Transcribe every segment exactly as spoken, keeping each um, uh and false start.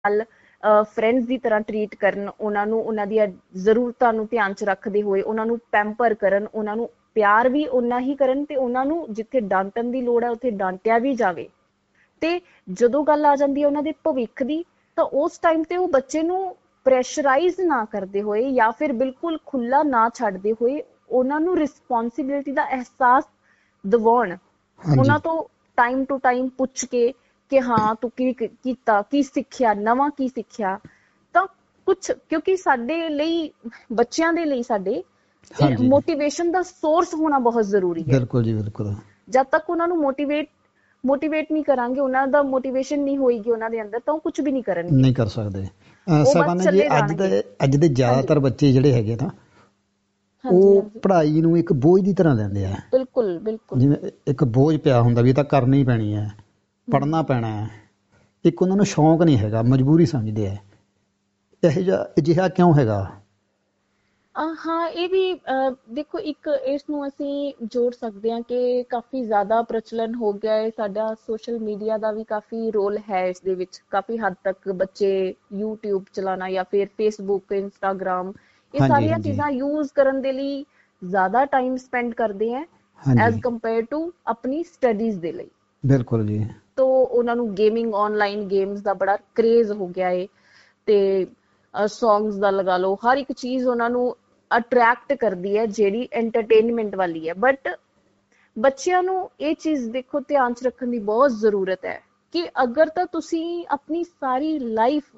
ਨਾਲ ਫਰੈਂਡਸ ਦੀ ਤਰ੍ਹਾਂ ਟਰੀਟ ਕਰਨ, ਉਹਨਾਂ ਨੂੰ ਉਹਨਾਂ ਦੀਆਂ ਜ਼ਰੂਰਤਾਂ ਨੂੰ ਧਿਆਨ 'ਚ ਰੱਖਦੇ ਹੋਏ ਉਹਨਾਂ ਨੂੰ ਪੈਂਪਰ ਕਰਨ, ਉਹਨਾਂ ਨੂੰ ਪਿਆਰ ਵੀ ਓਨਾ ਹੀ ਕਰਨ ਤੇ ਉਹਨਾਂ ਨੂੰ ਜਿੱਥੇ ਡਾਂਟਣ ਦੀ ਲੋੜ ਹੈ ਉੱਥੇ ਡਾਂਟਿਆ ਵੀ ਜਾਵੇ। ਤੇ ਜਦੋਂ ਗੱਲ ਆ ਜਾਂਦੀ ਹੈ ਉਹਨਾਂ ਦੇ ਭਵਿੱਖ ਦੀ, ਤਾਂ ਉਸ ਟਾਈਮ ਤੇ ਉਹ ਬੱਚੇ ਨੂੰ ਪ੍ਰੈਸ਼ਰਾਈਜ਼ ਨਾ ਕਰਦੇ ਹੋਏ ਜਾਂ ਫਿਰ ਬਿਲਕੁਲ ਖੁੱਲਾ ਨਾ ਛੱਡਦੇ ਹੋਏ ਉਹਨਾਂ ਨੂੰ ਰਿਸਪੌਂਸਿਬਿਲਿਟੀ ਦਾ ਅਹਿਸਾਸ ਦਿਵਾਉਣ। ਉਹਨਾਂ ਤੋਂ ਟਾਈਮ ਟੂ ਟਾਈਮ ਪੁੱਛ ਕੇ ਕਿ ਹਾਂ ਤੂੰ ਕੀ ਕੀਤਾ, ਕੀ ਸਿੱਖਿਆ, ਨਵਾਂ ਕੀ ਸਿੱਖਿਆ। ਤਾਂ ਕੁਛ ਕਿਉਂਕਿ ਸਾਡੇ ਲਈ, ਬੱਚਿਆਂ ਦੇ ਲਈ ਸਾਡੇ ਮੋਟੀਵੇਸ਼ਨ ਦਾ ਸੋਰਸ ਹੋਣਾ ਬਹੁਤ ਜ਼ਰੂਰੀ ਹੈ। ਬਿਲਕੁਲ ਜੀ ਬਿਲਕੁਲ। ਜਦ ਤੱਕ ਉਹਨਾਂ ਨੂੰ ਮੋਟੀਵੇਟ ਮੋਟੀਵੇਟ ਨਹੀਂ ਕਰਾਂਗੇ, ਉਹਨਾਂ ਦਾ ਮੋਟੀਵੇਸ਼ਨ ਨਹੀਂ ਹੋਏਗੀ ਉਹਨਾਂ ਦੇ ਅੰਦਰ, ਤਾਂ ਉਹ ਕੁਝ ਵੀ ਨਹੀਂ ਕਰਨਗੇ, ਨਹੀਂ ਕਰ ਸਕਦੇ। ਉਹ ਬਸ ਚੱਲੇ ਅੱਜ ਜਾਣਗੇ। ਦੇ ਅੱਜ ਦੇ ਜ਼ਿਆਦਾਤਰ ਬੱਚੇ ਜਿਹੜੇ ਹੈਗੇ ਨਾ, ਉਹ ਪੜ੍ਹਾਈ ਨੂੰ ਇੱਕ ਬੋਝ ਦੀ ਤਰ੍ਹਾਂ ਲੈਂਦੇ ਆ। ਬਿਲਕੁਲ ਬਿਲਕੁਲ, ਜਿਵੇਂ ਇੱਕ ਬੋਝ ਪਿਆ ਹੁੰਦਾ ਵੀ ਇਹ ਤਾਂ ਕਰਨੀ ਪੈਣੀ ਹੈ, ਪੜ੍ਹਨਾ ਪੈਣਾ ਹੈ। ਇੱਕ ਉਹਨਾਂ ਨੂੰ ਸ਼ੌਂਕ ਨਹੀਂ ਹੈਗਾ, ਮਜਬੂਰੀ ਸਮਝਦੇ ਆ। ਇਹੋ ਜਿਹਾ ਅਜਿਹਾ ਕਿਉਂ ਹੈਗਾ? ਹਾਂ, ਇਹ ਵੀ ਦੇਖੋ, ਇੱਕ ਇਸ ਨੂੰ ਅਸੀਂ ਜੋੜ ਸਕਦੇ ਹਾਂ ਕਿ ਕਾਫੀ ਜ਼ਿਆਦਾ ਪ੍ਰਚਲਨ ਹੋ ਗਿਆ ਹੈ ਸਾਡਾ, ਸੋਸ਼ਲ ਮੀਡੀਆ ਦਾ ਵੀ ਕਾਫੀ ਰੋਲ ਹੈ ਇਸ ਦੇ ਵਿੱਚ। ਕਾਫੀ ਹੱਦ ਤੱਕ ਬੱਚੇ ਯੂਟਿਊਬ ਚਲਾਉਣਾ ਜਾਂ ਫਿਰ ਫੇਸਬੁੱਕ, ਇੰਸਟਾਗ੍ਰਾਮ, ਇਹ ਸਾਰੀਆਂ ਚੀਜ਼ਾਂ ਯੂਜ਼ ਕਰਨ ਦੇ ਲਈ ਜ਼ਿਆਦਾ ਟਾਈਮ ਸਪੈਂਡ ਕਰਦੇ ਹੈ ਐਜ਼ ਕੰਪੇਅਰ ਟੂ ਆਪਣੀ ਸਟੱਡੀਜ਼ ਦੇ ਲਈ। ਬਿਲਕੁਲ ਜੀ। ਤੋ ਉਹਨਾਂ ਨੂੰ ਗੇਮਿੰਗ, ਆਨਲਾਈਨ ਗੇਮਸ ਦਾ ਬੜਾ ਕਰੇਜ਼ ਹੋ ਗਿਆ ਹੈ ਤੇ ਸੌਂਗਸ ਦਾ ਲਗਾ ਲਓ, ਹਰ ਇੱਕ ਚੀਜ਼ ਉਹਨਾਂ ਨੂੰ ਅਟਰੈਕਟ ਕਰਦੀ ਹੈ ਜਿਹੜੀ ਐਂਟਰਟੇਨਮੈਂਟ ਵਾਲੀ ਹੈ। ਬਟ ਬੱਚਿਆਂ ਨੂੰ ਇਹ ਚੀਜ਼ ਦੇਖੋ ਧਿਆਨ 'ਚ ਰੱਖਣ ਦੀ ਬਹੁਤ ਜ਼ਰੂਰਤ ਹੈ ਕਿ ਅਗਰ ਤਾਂ ਤੁਸੀਂ ਆਪਣੀ ਸਾਰੀ ਲਾਈਫ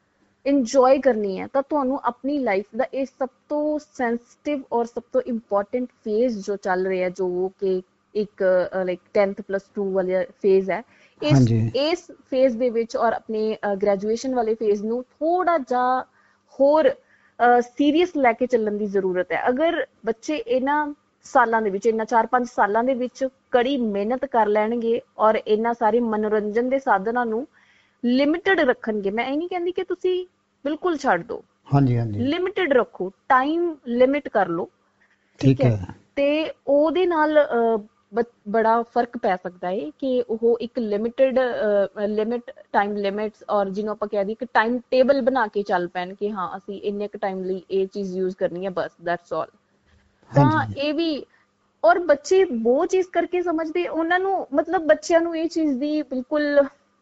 ਇੰਜੋਏ ਕਰਨੀ ਹੈ ਤਾਂ ਤੁਹਾਨੂੰ ਆਪਣੀ ਲਾਈਫ ਦਾ ਇਹ ਸਭ ਤੋਂ ਸੈਂਸਿਟਿਵ ਔਰ ਸਭ ਤੋਂ ਇੰਪੋਰਟੈਂਟ ਫੇਜ਼ ਜੋ ਚੱਲ ਰਿਹਾ, ਜੋ ਕਿ ਇੱਕ ਲਾਈਕ ਟੈਂਥ ਪਲੱਸ ਟੂ ਵਾਲਾ ਫੇਜ਼ ਹੈ, ਇਸ ਇਸ ਫੇਜ਼ ਦੇ ਵਿੱਚ ਔਰ ਆਪਣੇ ਗ੍ਰੈਜੂਏਸ਼ਨ ਵਾਲੇ ਫੇਜ਼ ਨੂੰ ਥੋੜਾ ਜਿਹਾ ਹੋਰ ਸੀਰੀਅਸ ਲੈ ਕੇ ਚੱਲਣ ਦੀ ਜ਼ਰੂਰਤ ਹੈ। ਅਗਰ ਬੱਚੇ ਇਹਨਾਂ ਸਾਲਾਂ ਦੇ ਵਿੱਚ, ਇਹਨਾਂ ਚਾਰ ਪੰਜ ਸਾਲਾਂ ਦੇ ਵਿੱਚ ਕੜੀ ਮਿਹਨਤ ਕਰ ਲੈਣਗੇ ਔਰ ਇਹਨਾਂ ਸਾਰੇ ਮਨੋਰੰਜਨ ਦੇ ਸਾਧਨਾਂ ਨੂੰ ਲਿਮਿਟਡ ਰੱਖਣਗੇ, ਮੈਂ ਇਹ ਨਹੀਂ ਕਹਿੰਦੀ ਕਿ ਤੁਸੀਂ ਬਿਲਕੁਲ ਛੱਡ ਦਿਓ, ਹਾਂਜੀ ਹਾਂਜੀ, ਲਿਮਿਟਡ ਰੱਖੋ, ਟਾਈਮ ਲਿਮਿਟ ਕਰ ਲਓ, ਠੀਕ ਹੈ, ਤੇ ਉਹਦੇ ਨਾਲ ਬੜਾ ਫਰਕ ਪੈ ਸਕਦਾ ਹੈ ਕਿ ਉਹ ਇੱਕ ਲਿਮਿਟਡ ਲਿਮਿਟ ਟਾਈਮ ਲਿਮਿਟਸ ਔਰ ਜਿਹਨੂੰ ਆਪਾਂ ਕਹਿ ਦਈਏ ਕਿ ਟਾਈਮ ਟੇਬਲ ਬਣਾ ਕੇ ਚੱਲ ਪੈਣ ਕਿ ਹਾਂ ਅਸੀਂ ਇੰਨੇ ਕੁ ਟਾਈਮ ਲਈ ਇਹ ਚੀਜ਼ ਯੂਜ਼ ਕਰਨੀ ਹੈ, ਬਸ ਦੈਟਸ ਆਲ। ਤਾਂ ਇਹ ਵੀ, ਔਰ ਬੱਚੇ ਉਹ ਚੀਜ਼ ਕਰਕੇ ਸਮਝਦੇ, ਉਹਨਾਂ ਨੂੰ ਮਤਲਬ ਬੱਚਿਆਂ ਨੂੰ ਇਹ ਚੀਜ਼ ਦੀ ਬਿਲਕੁਲ,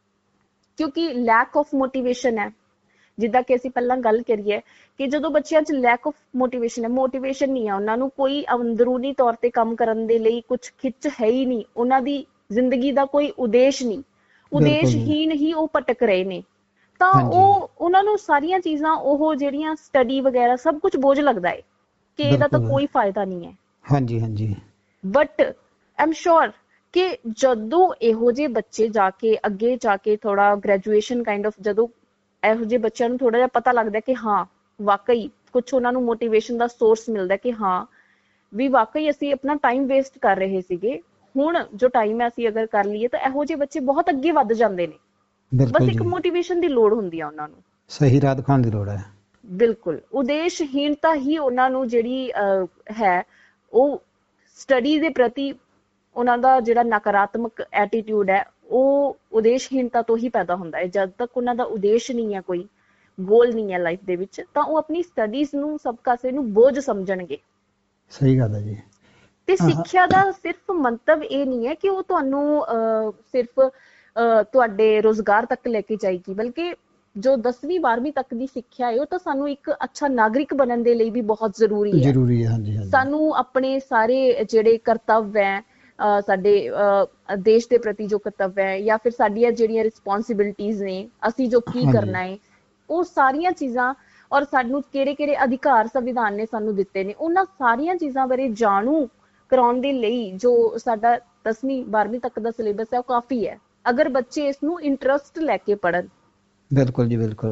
ਕਿਉਂਕਿ ਲੈਕ ਆਫ ਮੋਟੀਵੇਸ਼ਨ ਹੈ, ਜਿੱਦਾਂ ਕਿ ਅਸੀਂ ਪਹਿਲਾਂ ਗੱਲ ਕਰੀਏ ਕਿ ਜਦੋਂ ਬੱਚਿਆਂ 'ਚ ਲੈਕ ਆਫ ਮੋਟੀਵੇਸ਼ਨ ਹੈ, ਮੋਟੀਵੇਸ਼ਨ ਨਹੀਂ ਹੈ ਉਹਨਾਂ ਨੂੰ, ਕੋਈ ਅੰਦਰੂਨੀ ਤੌਰ ਤੇ ਕੰਮ ਕਰਨ ਦੇ ਲਈ ਕੁਛ ਖਿੱਚ ਹੈ ਹੀ ਨਹੀਂ, ਉਹਨਾਂ ਦੀ ਜ਼ਿੰਦਗੀ ਦਾ ਕੋਈ ਉਦੇਸ਼ ਨਹੀਂ, ਉਦੇਸ਼ਹੀਨ ਹੀ ਉਹ ਭਟਕ ਰਹੇ ਨੇ, ਤਾਂ ਉਹ ਉਹਨਾਂ ਨੂੰ ਸਾਰੀਆਂ ਚੀਜ਼ਾਂ, ਉਹ ਜਿਹੜੀਆਂ ਸਟੱਡੀ ਵਗੈਰਾ ਸਭ ਕੁਝ ਬੋਝ ਲੱਗਦਾ ਹੈ ਕਿ ਇਹਦਾ ਤਾਂ ਕੋਈ ਫਾਇਦਾ ਨਹੀਂ ਹੈ। ਹਾਂਜੀ ਹਾਂਜੀ, ਬਟ ਆਈ ਐਮ ਸ਼ੋਰ ਕਿ ਜਦੋਂ ਇਹੋ ਜਿਹੇ ਬੱਚੇ ਜਾ ਕੇ ਅੱਗੇ ਜਾ ਕੇ ਥੋੜਾ ਗ੍ਰੈਜੂਏਸ਼ਨ ਕਾਈਂਡ ਆਫ, ਜਦੋਂ ਇਹੋ ਜਿਹੇ ਬੱਚਿਆਂ ਨੂੰ ਥੋੜਾ ਜਿਹਾ ਪਤਾ ਲੱਗਦਾ ਕਿ ਹਾਂ ਵਾਕਈ ਕੁਛ ਉਹਨਾਂ ਨੂੰ ਮੋਟੀਵੇਸ਼ਨ ਦਾ ਸੋਰਸ ਮਿਲਦਾ ਕਿ ਹਾਂ ਵੀ ਵਾਕਈ ਅਸੀਂ ਆਪਣਾ ਟਾਈਮ ਵੇਸਟ ਕਰ ਰਹੇ ਸੀਗੇ, ਹੁਣ ਜੋ ਟਾਈਮ ਹੈ ਅਸੀਂ ਅਗਰ ਕਰ ਲਈਏ, ਤਾਂ ਇਹੋ ਜਿਹੇ ਬੱਚੇ ਬਹੁਤ ਅੱਗੇ ਵੱਧ ਜਾਂਦੇ ਨੇ। ਬਸ ਇੱਕ ਮੋਟੀਵੇਸ਼ਨ ਦੀ ਲੋੜ ਹੁੰਦੀ ਆ ਉਹਨਾਂ ਨੂੰ, ਸਹੀ ਰਾਹ ਦਿਖਾਉਣ ਦੀ ਲੋੜ ਹੈ। ਬਿਲਕੁਲ, ਉਦੇਸ਼ਹੀਨਤਾ ਹੀ ਉਹਨਾਂ ਨੂੰ ਜਿਹੜੀ ਹੈ, ਉਹ ਸਟੱਡੀ ਦੇ ਪ੍ਰਤੀ ਉਹਨਾਂ ਦਾ ਜਿਹੜਾ ਨਕਾਰਾਤਮਕ ਐਟੀਟਿਊਡ ਹੈ ਉਹ ਉਦੇਸ਼ਹੀਨਤਾ ਤੋਂ ਹੀ ਪੈਦਾ ਹੁੰਦਾ ਹੈ। ਜਦ ਤੱਕ ਉਹਨਾਂ ਦਾ ਉਦੇਸ਼ ਨਹੀਂ ਹੈ, ਕੋਈ ਗੋਲ ਨਹੀਂ ਹੈ ਲਾਈਫ ਦੇ ਵਿੱਚ, ਤਾਂ ਉਹ ਆਪਣੀ ਸਟੱਡੀਜ਼ ਨੂੰ ਸਭ ਕਾਸੇ ਨੂੰ ਬੋਝ ਸਮਝਣਗੇ। ਸਹੀ ਗੱਲ ਹੈ ਜੀ। ਤੇ ਸਿੱਖਿਆ ਦਾ ਸਿਰਫ ਮੰਤਵ ਇਹ ਨਹੀਂ ਹੈ ਕਿ ਉਹ ਤੁਹਾਨੂੰ ਅਹ ਸਿਰਫ ਅਹ ਤੁਹਾਡੇ ਰੁਜ਼ਗਾਰ ਤੱਕ ਲੈ ਕੇ ਜਾਏਗੀ, ਬਲਕਿ ਜੋ ਦਸਵੀਂ ਬਾਰਵੀਂ ਤੱਕ ਦੀ ਸਿੱਖਿਆ ਹੈ ਉਹ ਤਾਂ ਸਾਨੂੰ ਇੱਕ ਅੱਛਾ ਨਾਗਰਿਕ ਬਣਨ ਦੇ ਲਈ ਵੀ ਬਹੁਤ ਜ਼ਰੂਰੀ ਹੈ। ਜ਼ਰੂਰੀ ਹੈ, ਹਾਂਜੀ ਹਾਂਜੀ। ਸਾਨੂੰ ਆਪਣੇ ਸਾਰੇ ਜਿਹੜੇ ਕਰਤੱਵ ਹੈ, ਅਹ ਸਾਡੇ ਅਹ ਦੇਸ਼ ਦੇ ਪ੍ਰਤੀ ਜੋ ਕਰਤੱਵ ਹੈ, ਜਾਂ ਫਿਰ ਸਾਡੀਆਂ ਜਿਹੜੀਆਂ ਰਿਸਪੋਂਸਿਬਿਲਿਟੀਜ਼ ਨੇ, ਅਸੀਂ ਜੋ ਕੀ ਕਰਨਾ ਹੈ, ਉਹ ਸਾਰੀਆਂ ਚੀਜ਼ਾਂ, ਔਰ ਸਾਨੂੰ ਕਿਹੜੇ ਕਿਹੜੇ ਅਧਿਕਾਰ ਸੰਵਿਧਾਨ ਨੇ ਸਾਨੂੰ ਦਿੱਤੇ ਨੇ, ਉਹਨਾਂ ਸਾਰੀਆਂ ਚੀਜ਼ਾਂ ਬਾਰੇ ਜਾਣੂ ਕਰਾਉਣ ਦੇ ਲਈ ਜੋ ਸਾਡਾ ਦਸਵੀਂ ਬਾਰਵੀਂ ਤੱਕ ਦਾ ਸਿਲੇਬਸ ਹੈ ਉਹ ਕਾਫੀ ਹੈ, ਅਗਰ ਬੱਚੇ ਇਸ ਨੂੰ ਇੰਟਰਸਟ ਲੈ ਕੇ ਪੜ੍ਹਨ। ਬਿਲਕੁਲ ਜੀ ਬਿਲਕੁਲ।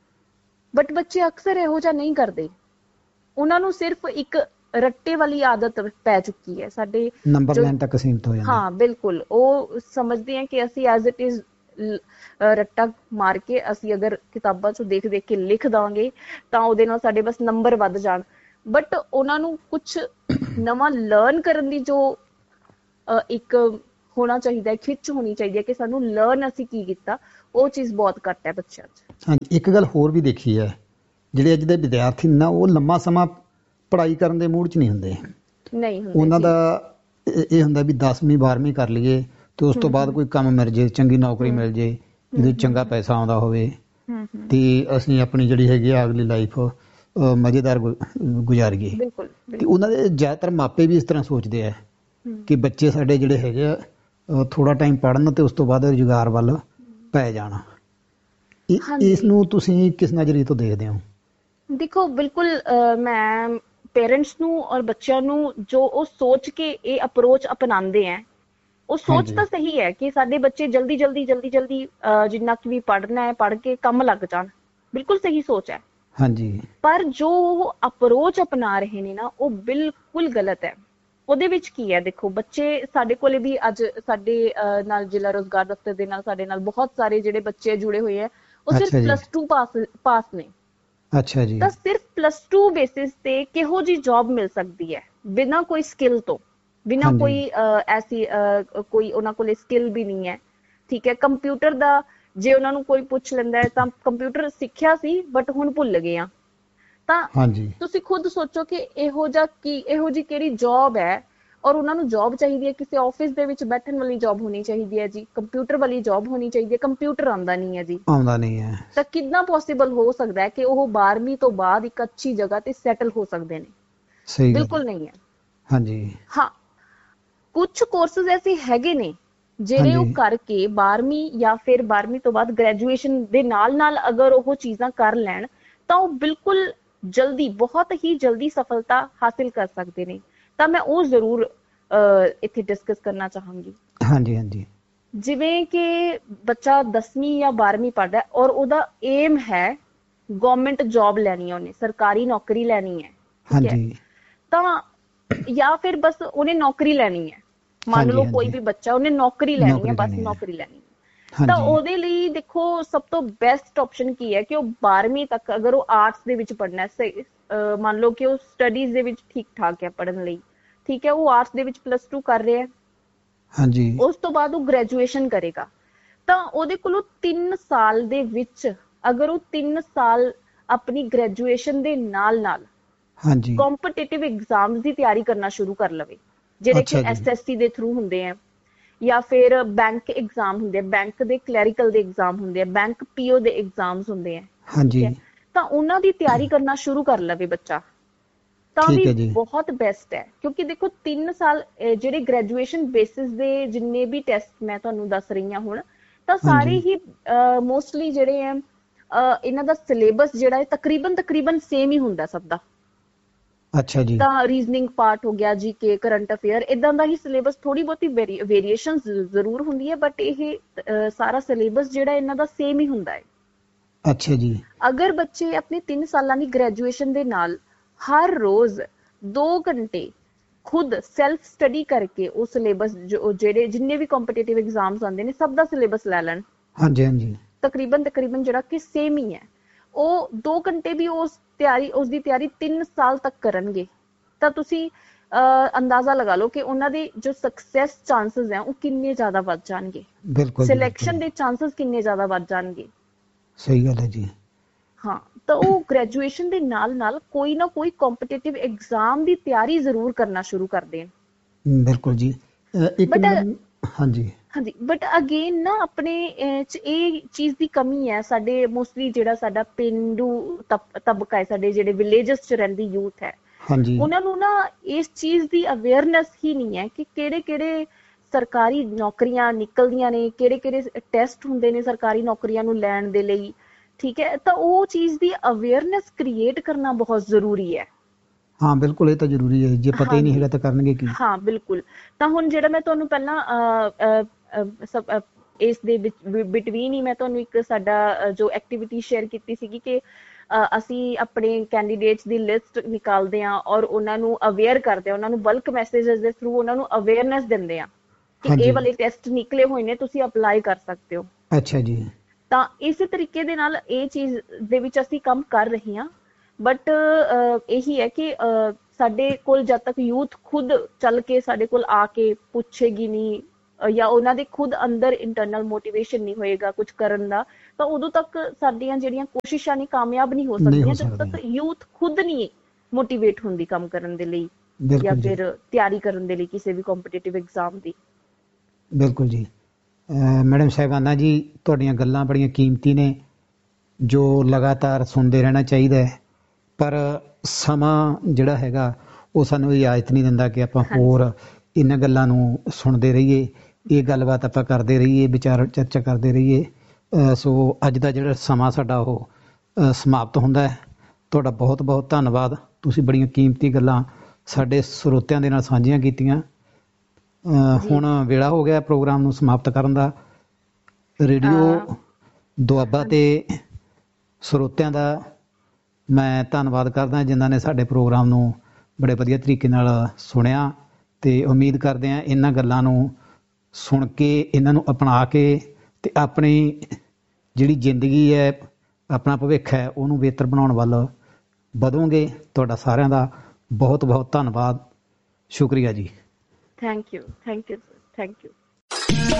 ਬਟ ਬੱਚੇ ਅਕਸਰ ਇਹੋ ਜਿਹਾ ਨਹੀਂ ਕਰਦੇ, ਉਹਨਾਂ ਨੂੰ ਸਿਰਫ ਇੱਕ ਰੱਟੇ ਵਾਲੀ ਆਦਤ ਪੈ ਚੁੱਕੀ ਹੈ ਸਾਡੇ, ਨੰਬਰ ਲੈਣ ਤੱਕ ਸੀਮਿਤ ਹੋ ਜਾਂਦੇ। ਹਾਂ ਬਿਲਕੁਲ, ਉਹ ਸਮਝਦੇ ਆ ਕਿ ਅਸੀਂ ਐਜ਼ ਇਟ ਇਜ਼ ਰੱਟਾ ਮਾਰ ਕੇ ਅਸੀਂ ਅਗਰ ਕਿਤਾਬਾਂ ਚੋਂ ਦੇਖ ਦੇਖ ਕੇ ਲਿਖ ਦਾਂਗੇ ਤਾਂ ਉਹਦੇ ਨਾਲ ਸਾਡੇ ਬਸ ਨੰਬਰ ਵੱਧ ਜਾਣ। ਬਟ ਉਹਨਾਂ ਨੂੰ ਕੁਛ ਨਵਾਂ ਲਰਨ ਕਰਨ ਦੀ ਜੋ ਇੱਕ ਹੋਣਾ ਚਾਹੀਦਾ ਹੈ, ਖਿੱਚ ਹੋਣੀ ਚਾਹੀਦੀ ਹੈ ਕਿ ਸਾਨੂੰ ਲਰਨ ਅਸੀਂ ਕੀ ਕੀਤਾ, ਉਹ ਚੀਜ਼ ਬਹੁਤ ਘੱਟ ਹੈ ਬੱਚਿਆਂ 'ਚ। ਹਾਂਜੀ, ਇੱਕ ਗੱਲ ਹੋਰ ਵੀ ਦੇਖੀ ਹੈ, ਜਿਹੜੇ ਅੱਜ ਦੇ ਵਿਦਿਆਰਥੀ ਨੇ ਨਾ ਉਹ ਲੰਮਾ ਸਮਾਂ ਪੜ੍ਹਾਈ ਕਰਨ ਦੇ ਮੂਡ 'ਚ ਨਹੀਂ ਹੁੰਦੇ। ਨਹੀਂ ਹੁੰਦੇ ਉਹਨਾਂ ਜੀ। ਦਾ ਇਹ ਇਹ ਹੁੰਦਾ ਵੀ ਦਸਵੀਂ ਬਾਰ੍ਹਵੀਂ ਕਰ ਲਈਏ ਤੇ ਉਸ ਤੋਂ ਹੂੰ ਬਾਅਦ ਹੂੰ ਕੋਈ ਕੰਮ ਮਿਲ ਜੇ, ਚੰਗੀ ਨੌਕਰੀ ਹੂੰ ਮਿਲ ਜੇ, ਹੂੰ ਜਿਹਦੇ 'ਚ ਹੂੰ ਚੰਗਾ ਪੈਸਾ ਆਉਂਦਾ ਹੋਵੇ ਹੂੰ ਹੂੰ ਤੇ ਅਸੀਂ ਆਪਣੀ ਜਿਹੜੀ ਹੈਗੀ ਆ ਅਗਲੀ ਲਾਈਫ ਮਜ਼ੇਦਾਰ ਗੁ- ਗੁਜ਼ਾਰੀਏ। ਬਿਲਕੁਲ ਤੇ ਬਿਲਕੁਲ। ਉਹਨਾਂ ਦੇ ਜ਼ਿਆਦਾਤਰ ਮਾਪੇ ਵੀ ਇਸ ਤਰ੍ਹਾਂ ਸੋਚਦੇ ਆ ਹੂੰ ਕਿ ਬੱਚੇ ਸਾਡੇ ਜਿਹੜੇ ਹੈਗੇ ਆ ਥੋੜਾ ਟਾਈਮ ਪੜ੍ਹਨ ਤੇ ਉਸ ਤੋਂ ਬਾਅਦ ਰੁਜ਼ਗਾਰ ਵੱਲ ਪੈ ਜਾਣ। ਇ- ਇਸ ਹਾਂਜੀ ਨੂੰ ਤੁਸੀਂ ਕਿਸ ਨਜ਼ਰੀਏ ਤੋਂ ਦੇਖਦੇ ਹੋ? ਦੇਖੋ ਬਿਲਕੁਲ, ਅਹ, ਮੈਂ ਪੇਰੈਂਟਸ ਨੂੰ ਔਰ ਬੱਚਿਆਂ ਨੂੰ ਜੋ ਉਹ ਸੋਚ ਕੇ ਇਹ ਅਪਰੋਚ ਅਪਣਾਉਂਦੇ ਹੈ, ਉਹ ਸੋਚ ਹਾਂਜੀ ਤਾਂ ਸਹੀ ਹੈ ਕਿ ਸਾਡੇ ਬੱਚੇ ਜਲਦੀ ਜਲਦੀ ਜਲਦੀ ਜਲਦੀ ਅਹ, ਜਿੰਨਾ ਕੁ ਵੀ ਪੜ੍ਹਨਾ ਹੈ ਪੜ੍ਹ ਕੇ ਕੰਮ ਲੱਗ ਜਾਣ। ਬਿਲਕੁਲ ਸਹੀ ਸੋਚ ਹੈ, ਹਾਂਜੀ ਪਰ ਜੋ ਉਹ ਅਪਰੋਚ ਅਪਣਾ ਰਹੇ ਨੇ ਨਾ ਉਹ ਬਿਲਕੁਲ ਗਲਤ ਹੈ। ਉਹਦੇ ਵਿੱਚ ਕੀ ਹੈ, ਦੇਖੋ ਬੱਚੇ ਸਾਡੇ ਕੋਲੇ ਵੀ ਅੱਜ ਸਾਡੇ ਅਹ, ਨਾਲ ਜ਼ਿਲ੍ਹਾ ਰੋਜ਼ਗਾਰ ਦਫ਼ਤਰ ਦੇ ਨਾਲ ਸਾਡੇ ਨਾਲ ਬਹੁਤ ਸਾਰੇ ਜਿਹੜੇ ਬੱਚੇ ਜੁੜੇ ਹੋਏ ਹੈ, ਉਹ ਸਿਰਫ ਅੱਛਾ ਜੀ ਪਲੱਸ ਟੂ ਪਾਸ ਪਾਸ ਨੇ। ਅੱਛਾ ਜੀ ਤਾਂ ਸਿਰਫ ਪਲੱਸ ਟੂ ਬੇਸਿਸ ਤੇ ਕਿਹੋ ਜੀ ਜੌਬ ਮਿਲ ਸਕਦੀ ਹੈ ਬਿਨਾਂ ਕੋਈ ਸਕਿੱਲ ਤੋਂ, ਬਿਨਾਂ ਹਾਂਜੀ ਕੋਈ ਅਹ, ਐਸੀ ਅਹ, ਕੋਈ ਉਹਨਾਂ ਕੋਲੇ ਸਕਿੱਲ ਵੀ ਨਹੀਂ ਹੈ। ਠੀਕ ਹੈ, ਕੰਪਿਊਟਰ ਦਾ ਜੇ ਉਹਨਾਂ ਨੂੰ ਕੋਈ ਪੁੱਛ ਲੈਂਦਾ ਹੈ ਤਾਂ ਕੰਪਿਊਟਰ ਸਿੱਖਿਆ ਸੀ ਬਟ ਹੁਣ ਭੁੱਲ ਗਏ ਆ। ਤਾਂ ਹਾਂਜੀ ਤੁਸੀਂ ਖੁਦ ਸੋਚੋ ਕਿ ਇਹੋ ਜਿਹਾ ਕੀ ਇਹੋ ਜਿਹੀ ਕਿਹੜੀ ਜੌਬ ਹੈ, ਔਰ ਉਹਨਾਂ ਨੂੰ ਜੌਬ ਚਾਹੀਦੀ ਹੈ ਕਿਸੇ ਆਫਿਸ ਦੇ ਵਿੱਚ ਬੈਠਣ ਵਾਲੀ ਜੌਬ ਹੋਣੀ ਚਾਹੀਦੀ ਹੈ ਜੀ, ਕੰਪਿਊਟਰ ਵਾਲੀ ਜੌਬ ਹੋਣੀ ਚਾਹੀਦੀ ਹੈ, ਕੰਪਿਊਟਰ ਆਉਂਦਾ ਨਹੀਂ ਹੈ ਜੀ। ਆਉਂਦਾ ਨਹੀਂ ਹੈ। ਤਾਂ ਕਿੰਨਾ ਪੋਸੀਬਲ ਹੋ ਸਕਦਾ ਹੈ ਕਿ ਉਹ ਬਾਰ੍ਹਵੀਂ ਤੋਂ ਬਾਅਦ ਇੱਕ ਅੱਛੀ ਜਗ੍ਹਾ ਤੇ ਸੈਟਲ ਹੋ ਸਕਦੇ ਨੇ? ਸਹੀ ਗੱਲ ਹੈ। ਬਿਲਕੁਲ ਨਹੀਂ ਹੈ। ਹਾਂਜੀ ਹਾਂ, ਕੁਝ ਕੋਰਸਸ ਐਸੇ ਹੈਗੇ ਨੇ ਜਿਹੜੇ ਉਹ ਹਾਂਜੀ ਕਰਕੇ ਬਾਰ੍ਹਵੀਂ ਜਾਂ ਫਿਰ ਬਾਰ੍ਹਵੀਂ ਤੋਂ ਬਾਅਦ ਗ੍ਰੈਜੂਏਸ਼ਨ ਦੇ ਨਾਲ ਨਾਲ ਅਗਰ ਉਹ ਚੀਜ਼ਾਂ ਕਰ ਲੈਣ ਤਾਂ ਉਹ ਬਿਲਕੁਲ ਜਲਦੀ, ਬਹੁਤ ਹੀ ਜਲਦੀ ਸਫਲਤਾ ਹਾਸਿਲ ਕਰ ਸਕਦੇ ਨੇ। ਤਾਂ ਮੈਂ ਉਹ ਜ਼ਰੂਰ ਅਹ, ਇੱਥੇ ਡਿਸਕਸ ਕਰਨਾ ਚਾਹਾਂਗੀ। ਹਾਂਜੀ ਹਾਂਜੀ ਜਿਵੇਂ ਕਿ ਬੱਚਾ ਦਸਵੀਂ ਜਾਂ ਬਾਰ੍ਹਵੀਂ ਪੜ੍ਹਦਾ ਔਰ ਉਹਦਾ ਏਮ ਹੈ ਗਵਰਨਮੈਂਟ ਜੌਬ ਲੈਣੀ ਹੈ, ਉਹਨੇ ਸਰਕਾਰੀ ਨੌਕਰੀ ਲੈਣੀ ਹੈ। ਠੀਕ ਹੈ, ਹਾਂਜੀ ਤਾਂ ਜਾਂ ਫਿਰ ਬਸ ਉਹਨੇ ਨੌਕਰੀ ਲੈਣੀ ਹੈ। ਮੰਨ ਹਾਂਜੀ ਲਓ ਕੋਈ ਹਾਂਜੀ ਵੀ ਬੱਚਾ ਉਹਨੇ ਨੌਕਰੀ ਲੈਣੀ ਹੈ, ਨੌਕਰੀ ਬਸ ਲੈਣੀ ਹੈ। ਨੌਕਰੀ ਲੈਣੀ ਹੈ। ਤਾਂ ਹਾਂਜੀ ਉਹਦੇ ਲਈ ਦੇਖੋ ਸਭ ਤੋਂ ਬੈਸਟ ਆਪਸ਼ਨ ਕੀ ਹੈ ਕਿ ਉਹ ਬਾਰ੍ਹਵੀਂ ਤੱਕ ਅਗਰ ਉਹ ਆਰਟਸ ਦੇ ਵਿੱਚ ਪੜ੍ਹਨਾ ਹੈ, ਮੰਨ ਲਓ ਕਿ ਉਹ ਸਟੱਡੀਜ਼ ਦੇ ਵਿੱਚ ਠੀਕ ਠਾਕ ਹੈ ਪੜ੍ਹਨ ਲਈ, ਠੀਕ ਹੈ, ਉਹ ਆਰਟਸ ਦੇ ਵਿੱਚ ਪਲੱਸ ਟੂ ਕਰ ਰਿਹਾ ਹੈ, ਹਾਂਜੀ ਉਸ ਤੋਂ ਬਾਅਦ ਉਹ ਗ੍ਰੈਜੂਏਸ਼ਨ ਕਰੇਗਾ। ਤਾਂ ਉਹਦੇ ਕੋਲੋਂ ਤਿੰਨ ਸਾਲ ਦੇ ਵਿੱਚ ਅਗਰ ਉਹ ਤਿੰਨ ਸਾਲ ਆਪਣੀ ਗ੍ਰੈਜੂਏਸ਼ਨ ਦੇ ਨਾਲ ਨਾਲ ਹਾਂਜੀ ਕੰਪੀਟੀਟਿਵ ਐਗਜ਼ਾਮਸ ਦੀ ਤਿਆਰੀ ਕਰਨਾ ਸ਼ੁਰੂ ਕਰ ਲਵੇ, ਜਿਹੜੇ ਕਿ ਅੱਛਾ ਜੀ ਐਸਐਸਸੀ ਦੇ ਥਰੂ ਹੁੰਦੇ ਆ, ਜਾਂ ਫਿਰ ਬੈਂਕ ਐਗਜ਼ਾਮ ਹੁੰਦੇ ਆ, ਬੈਂਕ ਦੇ ਕਲੈਰੀਕਲ ਦੇ ਐਗਜ਼ਾਮ ਹੁੰਦੇ ਆ, ਬੈਂਕ ਪੀਓ ਦੇ ਐਗਜ਼ਾਮਸ ਹੁੰਦੇ ਆ। ਠੀਕ ਹਾਂਜੀ ਹੈ, ਤਾਂ ਉਹਨਾਂ ਦੀ ਤਿਆਰੀ ਕਰਨਾ ਸ਼ੁਰੂ ਕਰ ਲਵੇ ਬੱਚਾ, ਤਾਂ ਵੀ ਠੀਕ ਹੈ ਜੀ ਬਹੁਤ ਬੈਸਟ ਹੈ। ਕਿਉਂਕਿ ਦੇਖੋ ਤਿੰਨ ਸਾਲ ਜਿਹੜੇ ਗ੍ਰੈਜੂਏਸ਼ਨ ਬੇਸਿਸ ਦੇ ਜਿੰਨੇ ਵੀ ਟੈਸਟ ਮੈਂ ਤੁਹਾਨੂੰ ਦੱਸ ਰਹੀ ਹਾਂ ਹੁਣ, ਤਾਂ ਸਾਰੇ ਹਾਂਜੀ ਹੀ ਮੋਸਟਲੀ ਜਿਹੜੇ ਆ ਇਹਨਾਂ ਦਾ ਸਿਲੇਬਸ ਜਿਹੜਾ ਹੈ ਤਕਰੀਬਨ ਤਕਰੀਬਨ ਸੇਮ ਹੀ ਹੁੰਦਾ ਸਭ ਦਾ। ਅੱਛਾ ਜੀ ਤਾਂ ਰੀਜ਼ਨਿੰਗ ਪਾਰਟ ਹੋ ਗਿਆ, ਜੀ ਕੇ, ਕਰੰਟ ਅਫੇਅਰ, ਇਦਾਂ ਦਾ ਹੀ ਸਿਲੇਬਸ, ਥੋੜੀ ਬਹੁਤੀ ਵੇਰੀਏਸ਼ਨ ਜ਼ਰੂਰ ਹੁੰਦੀ ਹੈ ਬਟ ਇਹ ਸਾਰਾ ਸਿਲੇਬਸ ਜਿਹੜਾ ਇਹਨਾਂ ਦਾ ਸੇਮ ਹੀ ਹੁੰਦਾ ਹੈ। ਅੱਛਾ ਜੀ ਅਗਰ ਬੱਚੇ ਆਪਣੇ ਤਿੰਨ ਸਾਲਾਂ ਦੀ ਗ੍ਰੈਜੂਏਸ਼ਨ ਦੇ ਨਾਲ ਹਰ ਰੋਜ਼ ਦੋ ਘੰਟੇ ਖੁਦ ਸੈਲਫ ਸਟੱਡੀ ਕਰਕੇ ਉਹ ਸਿਲੇਬਸ ਜਿਹੜੇ ਜਿੰਨੇ ਵੀ ਕੰਪੀਟੀਟਿਵ ਐਗਜ਼ਾਮਸ ਆਉਂਦੇ ਨੇ ਸਭ ਦਾ ਸਿਲੇਬਸ ਲੈ ਲੈਣ, ਹਾਂਜੀ ਹਾਂਜੀ ਤਕਰੀਬਨ ਤਕਰੀਬਨ ਜਿਹੜਾ ਕਿ ਸੇਮ ਹੀ ਹੈ, ਉਹ ਦੋ ਘੰਟੇ ਵੀ ਉਸ ਤਿਆਰੀ ਉਸਦੀ ਤਿਆਰੀ ਤਿੰਨ ਸਾਲ ਤੱਕ ਕਰਨਗੇ, ਤਾਂ ਤੁਸੀਂ ਅਹ ਅੰਦਾਜ਼ਾ ਲਗਾ ਲਓ ਕਿ ਉਹਨਾਂ ਦੇ ਜੋ ਸਕਸੈਸ ਚਾਂਸਸ ਹੈ ਉਹ ਕਿੰਨੇ ਜ਼ਿਆਦਾ ਵੱਧ ਜਾਣਗੇ, ਬਿਲਕੁਲ ਜੀ ਬਿਲਕੁਲ ਸਿਲੈਕਸ਼ਨ ਦੇ ਚਾਂਸਸ ਕਿੰਨੇ ਜ਼ਿਆਦਾ ਵੱਧ ਜਾਣਗੇ। ਸਹੀ ਗੱਲ ਹੈ ਜੀ। ਹਾਂ, ਤਾਂ ਉਹ ਗ੍ਰੈਜੂਏਸ਼ਨ ਦੇ ਨਾਲ ਨਾਲ ਕੋਈ ਨਾ ਕੋਈ ਕੰਪੀਟੀਟਿਵ ਐਗਜ਼ਾਮ ਦੀ ਤਿਆਰੀ ਜ਼ਰੂਰ ਕਰਨਾ ਸ਼ੁਰੂ ਕਰ ਦੇਣ। ਬਿਲਕੁਲ ਜੀ। ਅਹ ਇੱਕ ਬਟ ਮੈਡਮ, ਹਾਂਜੀ ਹਾਂਜੀ, ਬਟ ਅਗੇਨ ਨਾ ਆਪਣੇ ਚ ਇਹ ਚੀਜ਼ ਦੀ ਕਮੀ ਹੈ, ਸਾਡੇ ਮੋਸਟਲੀ ਜਿਹੜਾ ਸਾਡਾ ਪੇਂਡੂ ਤਬਕਾ ਹੈ, ਸਾਡੇ ਜਿਹੜੇ ਵਿਲੇਜਸ ਚ ਰਹਿੰਦੀ ਯੂਥ ਹੈ, ਹਾਂਜੀ ਉਹਨਾਂ ਨੂੰ ਨਾ ਇਸ ਚੀਜ਼ ਦੀ ਅਵੇਅਰਨੈਸ ਹੀ ਨਹੀਂ ਹੈ ਕਿ ਕਿਹੜੇ ਕਿਹੜੇ ਸਰਕਾਰੀ ਨੌਕਰੀਆਂ ਨਿਕਲਦੀਆਂ ਨੇ, ਕਿਹੜੇ ਕਿਹੜੇ ਟੈਸਟ ਹੁੰਦੇ ਨੇ ਸਰਕਾਰੀ ਨੌਕਰੀਆਂ ਨੂੰ ਲੈਣ ਦੇ ਲਈ। ਠੀਕ ਹੈ, ਤਾਂ ਉਹ ਚੀਜ਼ ਦੀ ਅਵੇਅਰਨੈਸ ਕ੍ਰੀਏਟ ਕਰਨਾ ਬਹੁਤ ਜ਼ਰੂਰੀ ਹੈ। ਹਾਂ ਬਿਲਕੁਲ, ਇਹ ਤਾਂ ਜ਼ਰੂਰੀ ਹੈ, ਜੇ ਪਤਾ ਹੀ ਨਹੀਂ ਹਾਂਜੀ ਹੈਗਾ ਤਾਂ ਕਰਨਗੇ ਕੀ। ਹਾਂ ਬਿਲਕੁਲ, ਤਾਂ ਹੁਣ ਜਿਹੜਾ ਮੈਂ ਤੁਹਾਨੂੰ ਪਹਿਲਾਂ ਇਸ ਦੇ ਬਿਟਵੀਨ ਹੀ ਮੈਂ ਤੁਹਾਨੂੰ ਇੱਕ ਸਾਡਾ ਜੋ ਐਕਟੀਵਿਟੀ ਸ਼ੇਅਰ ਕੀਤੀ ਸੀਗੀ ਕਿ ਅਸੀਂ ਆਪਣੇ ਕੈਂਡੀਡੇਟਸ ਦੀ ਲਿਸਟ ਨਿਕਾਲਦੇ ਹਾਂ ਔਰ ਉਹਨਾਂ ਨੂੰ ਅਵੇਅਰ ਕਰਦੇ ਹਾਂ, ਉਹਨਾਂ ਨੂੰ ਬਲਕ ਮੈਸੇਜਸ ਦੇ ਥਰੂ ਉਹਨਾਂ ਨੂੰ ਅਵੇਅਰਨੈਸ ਦਿੰਦੇ ਹਾਂ ਕਿ ਇਹ ਹਾਂਜੀ ਵਾਲੇ ਟੈਸਟ ਨਿਕਲੇ ਹੋਏ ਨੇ, ਤੁਸੀਂ ਅਪਲਾਈ ਕਰ ਸਕਦੇ ਹੋ। ਅੱਛਾ ਜੀ। ਤਾਂ ਇਸੇ ਤਰੀਕੇ ਦੇ ਨਾਲ ਇਹ ਚੀਜ਼ ਦੇ ਵਿੱਚ ਅਸੀਂ ਕੰਮ ਕਰ ਰਹੇ ਹਾਂ, ਬਟ ਇਹੀ ਹੈ ਕਿ ਸਾਡੇ ਕੋਲ ਜਦ ਤੱਕ ਯੂਥ ਖੁਦ ਚੱਲ ਕੇ ਸਾਡੇ ਕੋਲ ਆ ਕੇ ਪੁੱਛੇਗੀ ਨਹੀਂ, ਅਹ ਜਾਂ ਉਹਨਾਂ ਦੇ ਖੁਦ ਅੰਦਰ ਇੰਟਰਨਲ ਮੋਟੀਵੇਸ਼ਨ ਨਹੀਂ ਹੋਏਗਾ ਕੁਝ ਕਰਨ ਦਾ, ਤਾਂ ਉਦੋਂ ਤੱਕ ਸਾਡੀਆਂ ਜਿਹੜੀਆਂ ਕੋਸ਼ਿਸ਼ਾਂ ਨੇ ਕਾਮਯਾਬ ਨਹੀਂ ਹੋ ਨਹੀਂ ਹੋ ਸਕਦੀਆਂ ਜਦ ਤੱਕ ਸਕਦੀਆਂ। ਯੂਥ ਖੁਦ ਨਹੀਂ ਮੋਟੀਵੇਟ ਹੁੰਦੀ ਕੰਮ ਕਰਨ ਦੇ ਲਈ ਜਾਂ ਬਿਲਕੁਲ ਜੀ, ਫਿਰ ਤਿਆਰੀ ਕਰਨ ਦੇ ਲਈ ਕਿਸੇ ਵੀ ਕੰਪੀਟੀਟਿਵ ਐਗਜ਼ਾਮ ਦੀ। ਬਿਲਕੁਲ ਜੀ। ਅਹ ਮੈਡਮ ਸਾਹਿਬਾਨਾ ਜੀ, ਤੁਹਾਡੀਆਂ ਗੱਲਾਂ ਬੜੀਆਂ ਕੀਮਤੀ ਨੇ ਜੋ ਲਗਾਤਾਰ ਸੁਣਦੇ ਰਹਿਣਾ ਚਾਹੀਦਾ ਹੈ, ਪਰ ਸਮਾਂ ਜਿਹੜਾ ਹੈਗਾ ਉਹ ਸਾਨੂੰ ਇਜਾਜ਼ਤ ਨਹੀਂ ਦਿੰਦਾ ਕਿ ਆਪਾਂ ਹੋਰ ਇਹਨਾਂ ਗੱਲਾਂ ਨੂੰ ਸੁਣਦੇ ਰਹੀਏ, ਇਹ ਗੱਲਬਾਤ ਆਪਾਂ ਕਰਦੇ ਰਹੀਏ, ਵਿਚਾਰ ਚਰਚਾ ਕਰਦੇ ਰਹੀਏ। ਅਹ ਸੋ ਅੱਜ ਦਾ ਜਿਹੜਾ ਸਮਾਂ ਸਾਡਾ ਉਹ ਅਹ ਸਮਾਪਤ ਹੁੰਦਾ ਹੈ। ਤੁਹਾਡਾ ਬਹੁਤ ਬਹੁਤ ਧੰਨਵਾਦ, ਤੁਸੀਂ ਬੜੀਆਂ ਕੀਮਤੀ ਗੱਲਾਂ ਸਾਡੇ ਸਰੋਤਿਆਂ ਦੇ ਨਾਲ ਸਾਂਝੀਆਂ ਕੀਤੀਆਂ। ਅਹ ਹੁਣ ਵੇਲਾ ਹੋ ਗਿਆ ਪ੍ਰੋਗਰਾਮ ਨੂੰ ਸਮਾਪਤ ਕਰਨ ਦਾ। ਰੇਡੀਓ ਦੁਆਬਾ ਤੇ ਸਰੋਤਿਆਂ ਦਾ ਮੈਂ ਧੰਨਵਾਦ ਕਰਦਾ ਜਿਨ੍ਹਾਂ ਨੇ ਸਾਡੇ ਪ੍ਰੋਗਰਾਮ ਨੂੰ ਬੜੇ ਵਧੀਆ ਤਰੀਕੇ ਨਾਲ ਸੁਣਿਆ, ਤੇ ਉਮੀਦ ਕਰਦੇ ਹਾਂ ਇਹਨਾਂ ਗੱਲਾਂ ਨੂੰ ਸੁਣ ਕੇ, ਇਹਨਾਂ ਨੂੰ ਅਪਣਾ ਕੇ ਤੇ ਆਪਣੀ ਜਿਹੜੀ ਜ਼ਿੰਦਗੀ ਹੈ, ਆਪਣਾ ਭਵਿੱਖ ਹੈ, ਉਹਨੂੰ ਬਿਹਤਰ ਬਣਾਉਣ ਵੱਲ ਵਧੋਗੇ। ਤੁਹਾਡਾ ਸਾਰਿਆਂ ਦਾ ਬਹੁਤ ਬਹੁਤ ਧੰਨਵਾਦ, ਸ਼ੁਕਰੀਆ ਜੀ। Thank you, thank you, thank you.